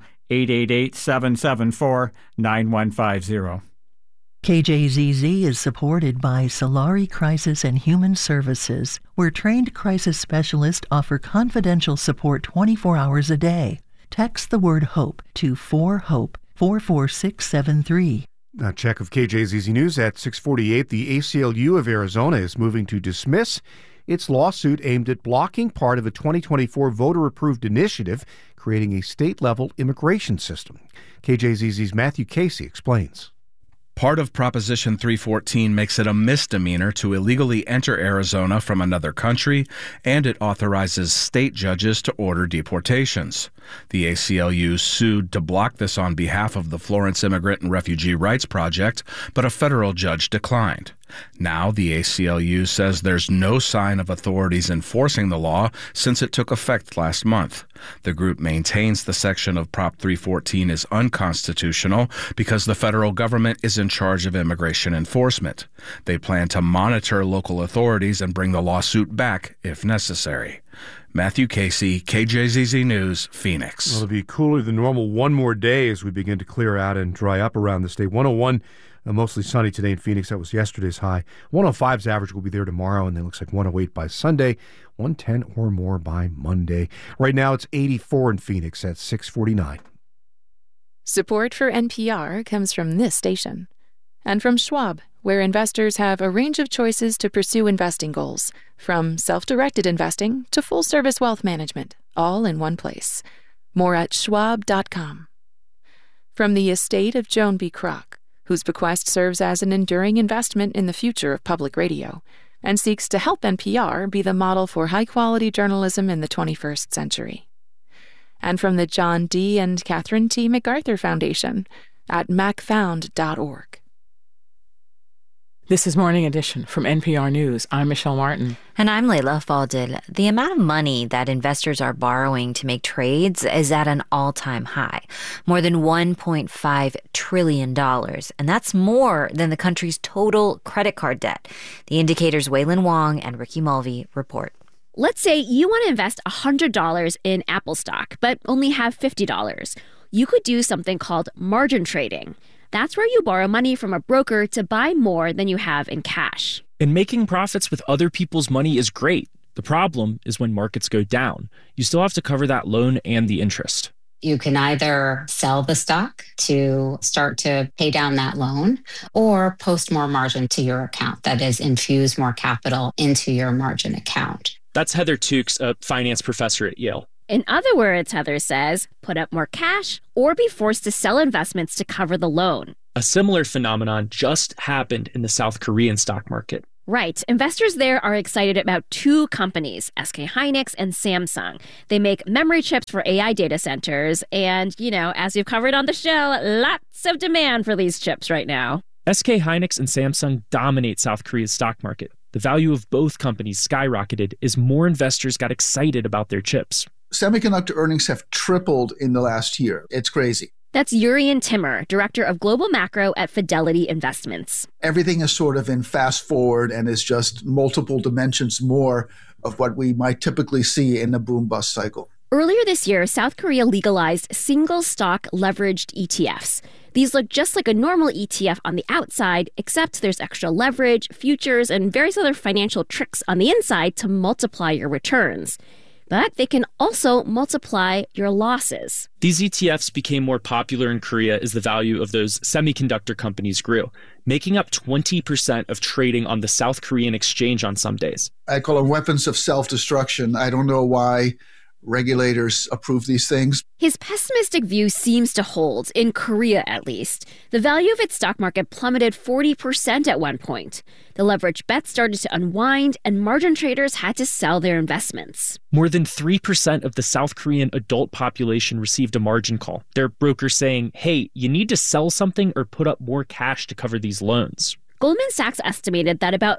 888-774-9150. KJZZ is supported by Solari Crisis and Human Services, where trained crisis specialists offer confidential support 24 hours a day. Text the word HOPE to 4HOPE 44673. A check of KJZZ News at 6:48. The ACLU of Arizona is moving to dismiss its lawsuit aimed at blocking part of a 2024 voter-approved initiative creating a state-level immigration system. KJZZ's Matthew Casey explains. Part of Proposition 314 makes it a misdemeanor to illegally enter Arizona from another country, and it authorizes state judges to order deportations. The ACLU sued to block this on behalf of the Florence Immigrant and Refugee Rights Project, but a federal judge declined. Now the ACLU says there's no sign of authorities enforcing the law since it took effect last month. The group maintains the section of Prop 314 is unconstitutional because the federal government is in charge of immigration enforcement. They plan to monitor local authorities and bring the lawsuit back if necessary. Matthew Casey, KJZZ News, Phoenix. Well, it'll be cooler than normal one more day as we begin to clear out and dry up around the state. 101, mostly sunny today in Phoenix. That was yesterday's high. 105's average will be there tomorrow, and then it looks like 108 by Sunday, 110 or more by Monday. Right now it's 84 in Phoenix at 6:49. Support for NPR comes from this station and from Schwab, where investors have a range of choices to pursue investing goals, from self-directed investing to full-service wealth management, all in one place. More at schwab.com. From the estate of Joan B. Kroc, whose bequest serves as an enduring investment in the future of public radio and seeks to help NPR be the model for high-quality journalism in the 21st century. And from the John D. and Catherine T. MacArthur Foundation at macfound.org. This is Morning Edition from NPR News. I'm Michelle Martin. And I'm Leila Fadel. The amount of money that investors are borrowing to make trades is at an all-time high, more than $1.5 trillion. And that's more than the country's total credit card debt. The Indicator's Waylon Wong and Ricky Mulvey report. Let's say you want to invest $100 in Apple stock, but only have $50. You could do something called margin trading. That's where you borrow money from a broker to buy more than you have in cash. And making profits with other people's money is great. The problem is when markets go down. You still have to cover that loan and the interest. You can either sell the stock to start to pay down that loan or post more margin to your account. That is, infuse more capital into your margin account. That's Heather Tukes, a finance professor at Yale. In other words, Heather says, put up more cash or be forced to sell investments to cover the loan. A similar phenomenon just happened in the South Korean stock market. Right. Investors there are excited about two companies, SK hynix and Samsung. They make memory chips for AI data centers. And, as you've covered on the show, lots of demand for these chips right now. SK hynix and Samsung dominate South Korea's stock market. The value of both companies skyrocketed as more investors got excited about their chips. Semiconductor earnings have tripled in the last year. It's crazy. That's Jurrien Timmer, Director of Global Macro at Fidelity Investments. Everything is sort of in fast forward and is just multiple dimensions more of what we might typically see in a boom-bust cycle. Earlier this year, South Korea legalized single-stock leveraged ETFs. These look just like a normal ETF on the outside, except there's extra leverage, futures, and various other financial tricks on the inside to multiply your returns. But they can also multiply your losses. These ETFs became more popular in Korea as the value of those semiconductor companies grew, making up 20% of trading on the South Korean exchange on some days. I call them weapons of self-destruction. I don't know why regulators approve these things. His pessimistic view seems to hold, in Korea at least. The value of its stock market plummeted 40% at one point. The leverage bets started to unwind, and margin traders had to sell their investments. More than 3% of the South Korean adult population received a margin call. Their broker saying, hey, you need to sell something or put up more cash to cover these loans. Goldman Sachs estimated that about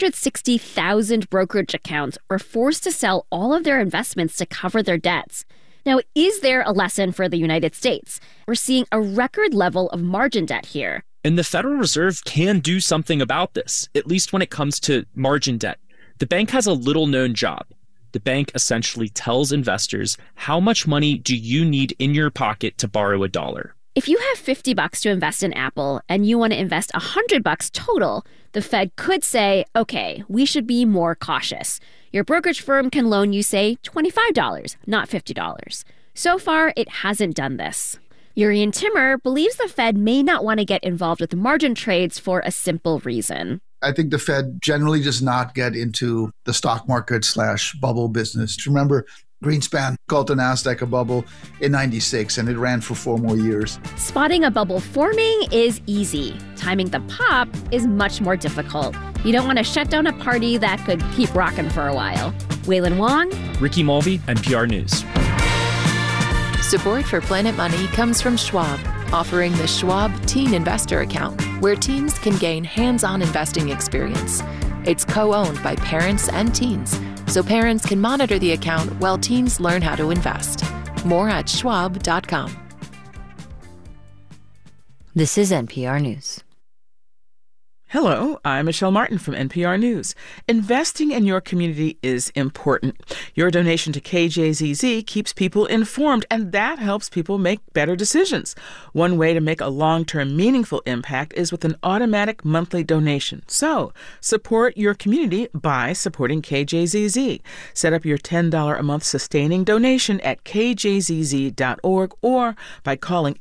360,000 brokerage accounts were forced to sell all of their investments to cover their debts. Now, is there a lesson for the United States? We're seeing a record level of margin debt here. And the Federal Reserve can do something about this, at least when it comes to margin debt. The bank has a little-known job. The bank essentially tells investors, how much money do you need in your pocket to borrow $1? If you have $50 to invest in Apple and you want to invest $100 total, the Fed could say, okay, we should be more cautious. Your brokerage firm can loan you, say, $25, not $50. So far, it hasn't done this. Jurrien Timmer believes the Fed may not want to get involved with margin trades for a simple reason. I think the Fed generally does not get into the stock market / bubble business. Remember, Greenspan called the NASDAQ a bubble in '96, and it ran for 4 more years. Spotting a bubble forming is easy. Timing the pop is much more difficult. You don't want to shut down a party that could keep rocking for a while. Waylon Wong, Ricky Mulvey, NPR News. Support for Planet Money comes from Schwab, offering the Schwab Teen Investor Account, where teens can gain hands-on investing experience. It's co-owned by parents and teens, so parents can monitor the account while teens learn how to invest. More at schwab.com. This is NPR News. Hello, I'm Michelle Martin from NPR News. Investing in your community is important. Your donation to KJZZ keeps people informed, and that helps people make better decisions. One way to make a long-term meaningful impact is with an automatic monthly donation. So, support your community by supporting KJZZ. Set up your $10 a month sustaining donation at kjzz.org or by calling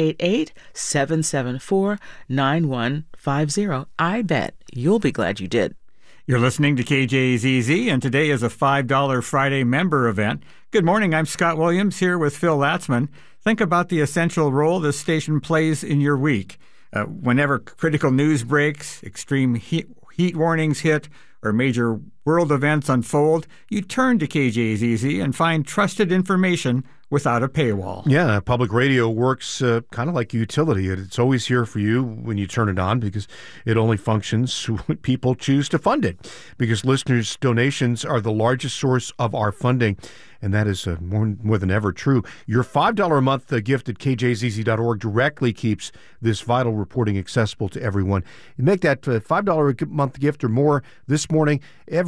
888-774-9150. I bet you'll be glad you did. You're listening to KJZZ, and today is a $5 Friday member event. Good morning, I'm Scott Williams here with Phil Latzman. Think about the essential role this station plays in your week. Whenever critical news breaks, extreme heat warnings hit, or major world events unfold, you turn to KJZZ and find trusted information without a paywall. Yeah, public radio works kind of like a utility. It's always here for you when you turn it on because it only functions when people choose to fund it. Because listeners' donations are the largest source of our funding, and that is more than ever true. Your $5 a month gift at kjzz.org directly keeps this vital reporting accessible to everyone. You make that $5 a month gift or more this morning. Every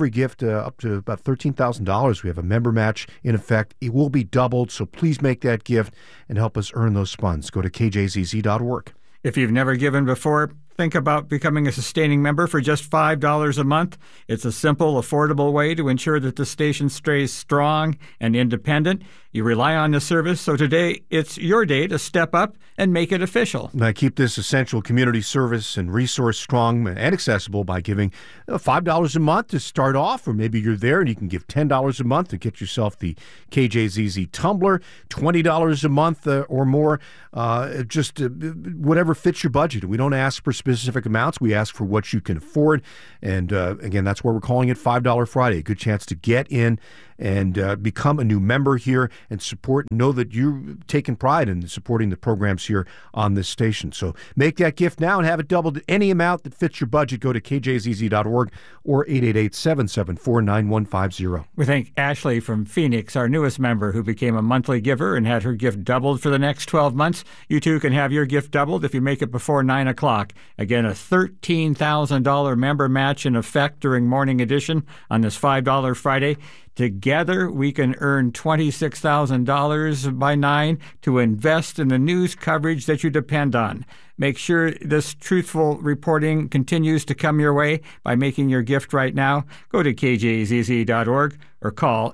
every gift up to about $13,000, we have a member match in effect. It will be doubled, so please make that gift and help us earn those funds. Go to kjzz.org. If you've never given before, think about becoming a sustaining member for just $5 a month. It's a simple, affordable way to ensure that the station stays strong and independent. You rely on the service, so today it's your day to step up and make it official. Now, keep this essential community service and resource strong and accessible by giving $5 a month to start off, or maybe you're there and you can give $10 a month to get yourself the KJZZ tumbler, $20 a month or more, just whatever fits your budget. We don't ask for specific amounts. We ask for what you can afford. And again, that's why we're calling it $5 Friday. A good chance to get in and become a new member here and support. Know that you're taking pride in supporting the programs here on this station. So make that gift now and have it doubled to any amount that fits your budget. Go to kjzz.org or 888-774-9150. We thank Ashley from Phoenix, our newest member, who became a monthly giver and had her gift doubled for the next 12 months. You too can have your gift doubled if you make it before 9 o'clock. Again, a $13,000 member match in effect during Morning Edition on this $5 Friday. Together, we can earn $26,000 by 9 to invest in the news coverage that you depend on. Make sure this truthful reporting continues to come your way by making your gift right now. Go to kjzz.org or call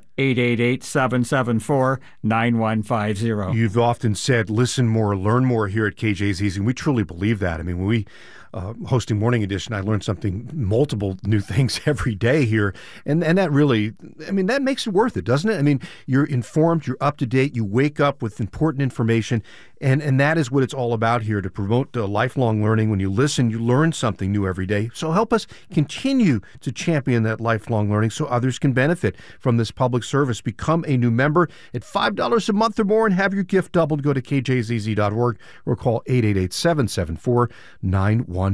888-774-9150. You've often said, listen more, learn more here at KJZZ, and we truly believe that. I mean, when we hosting Morning Edition, I learned multiple new things every day here. And that really, that makes it worth it, doesn't it? I mean, you're informed, you're up to date, you wake up with important information, and that is what it's all about here, to promote lifelong learning. When you listen, you learn something new every day. So help us continue to champion that lifelong learning so others can benefit from this public service. Become a new member at $5 a month or more and have your gift doubled. Go to kjzz.org or call 888-774-9150.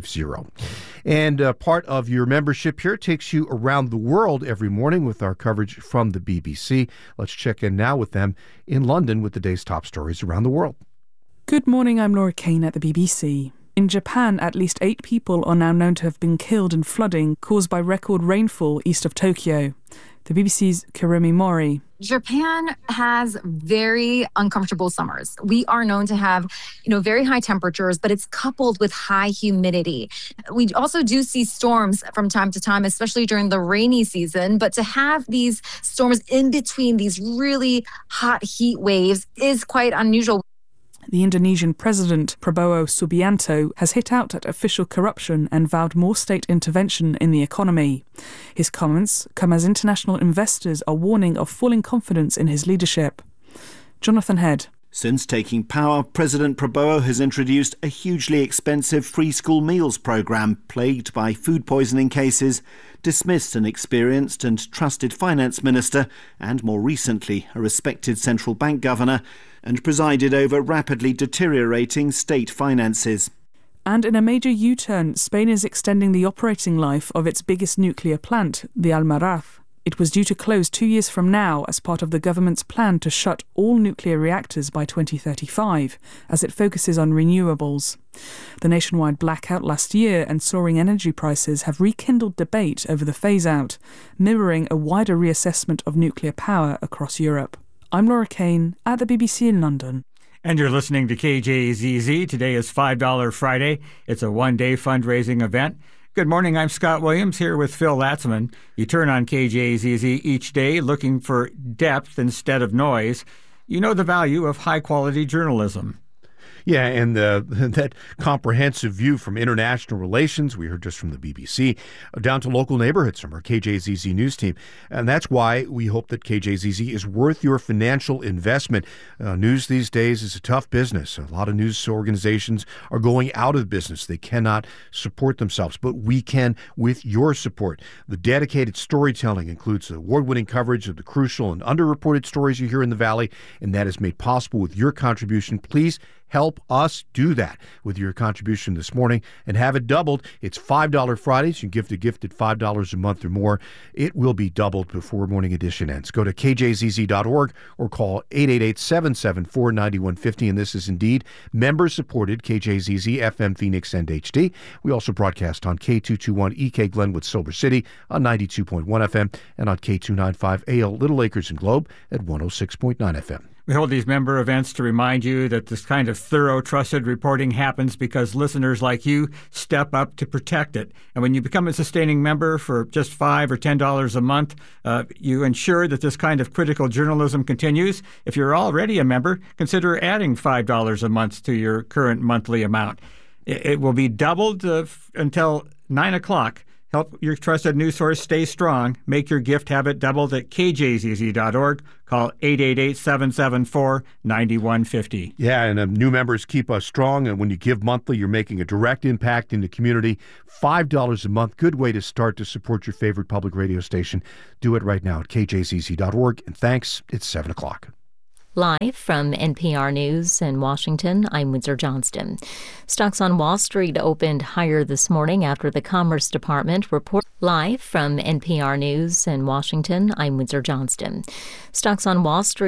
And part of your membership here takes you around the world every morning with our coverage from the BBC. Let's check in now with them in London with the day's top stories around the world. Good morning, I'm Laura Kane at the BBC. In Japan, at least 8 people are now known to have been killed in flooding caused by record rainfall east of Tokyo. The BBC's Kurumi Mori. Japan has very uncomfortable summers. We are known to have, very high temperatures, but it's coupled with high humidity. We also do see storms from time to time, especially during the rainy season. But to have these storms in between these really hot heat waves is quite unusual. The Indonesian president, Prabowo Subianto, has hit out at official corruption and vowed more state intervention in the economy. His comments come as international investors are warning of falling confidence in his leadership. Jonathan Head. Since taking power, President Prabowo has introduced a hugely expensive free school meals programme plagued by food poisoning cases, dismissed an experienced and trusted finance minister, and more recently a respected central bank governor, and presided over rapidly deteriorating state finances. And in a major U-turn, Spain is extending the operating life of its biggest nuclear plant, the Almaraz. It was due to close 2 years from now as part of the government's plan to shut all nuclear reactors by 2035, as it focuses on renewables. The nationwide blackout last year and soaring energy prices have rekindled debate over the phase-out, mirroring a wider reassessment of nuclear power across Europe. I'm Laura Kane at the BBC in London. And you're listening to KJZZ. Today is $5 Friday. It's a one-day fundraising event. Good morning, I'm Scott Williams here with Phil Latzman. You turn on KJZZ each day looking for depth instead of noise. You know the value of high-quality journalism. Yeah, and that comprehensive view from international relations, we heard just from the BBC, down to local neighborhoods from our KJZZ news team. And that's why we hope that KJZZ is worth your financial investment. News these days is a tough business. A lot of news organizations are going out of business. They cannot support themselves, but we can with your support. The dedicated storytelling includes award-winning coverage of the crucial and underreported stories you hear in the Valley, and that is made possible with your contribution. Please help Help us do that with your contribution this morning and have it doubled. It's $5 Fridays. You can gift a gift at $5 a month or more. It will be doubled before Morning Edition ends. Go to kjzz.org or call 888-774-9150. And this is indeed member-supported KJZZ FM Phoenix and HD. We also broadcast on K221 EK Glenwood Silver City on 92.1 FM and on K295 AL Little Acres and Globe at 106.9 FM. We hold these member events to remind you that this kind of thorough, trusted reporting happens because listeners like you step up to protect it. And when you become a sustaining member for just $5 or $10 a month, you ensure that this kind of critical journalism continues. If you're already a member, consider adding $5 a month to your current monthly amount. It will be doubled until 9 o'clock. Help your trusted news source stay strong. Make your gift habit doubled at kjzz.org. Call 888-774-9150. Yeah, and new members keep us strong. And when you give monthly, you're making a direct impact in the community. $5 a month, good way to start to support your favorite public radio station. Do it right now at kjzz.org. And thanks, it's 7 o'clock. Live from NPR News in Washington, I'm Windsor Johnston. Stocks on Wall Street opened higher this morning after the Commerce Department report. Live from NPR News in Washington, I'm Windsor Johnston. Stocks on Wall Street